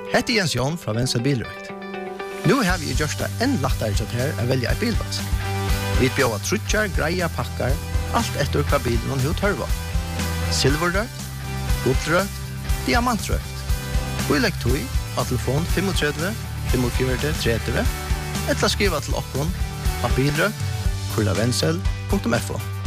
Hette Jens Jon fra Venstre Bilrøkt. Nu har vi gjort det enn lettere til her å velge et bilvask. Vi bjør trutjar, greia pakkar, alt etter hva bilen hun tørva. Silverrøkt, gullrøkt, diamantrøkt. Og legg tog av telefon 35 45 30 eller skriva til okkon av bilrøkt.kurlavensel.fo.